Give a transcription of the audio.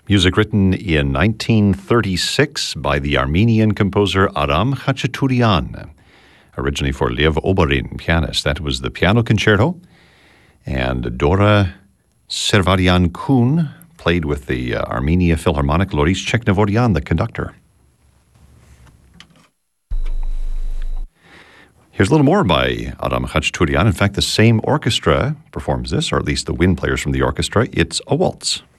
Music written in 1936 by the Armenian composer Aram Khachaturian, originally for Lev Oborin, pianist. That was the piano concerto. And Dora Servarian-Kun played with the Armenia Philharmonic, Loris Cheknevoryan, the conductor. Here's a little more by Aram Khachaturian. In fact, the same orchestra performs this, or at least the wind players from the orchestra. It's a waltz.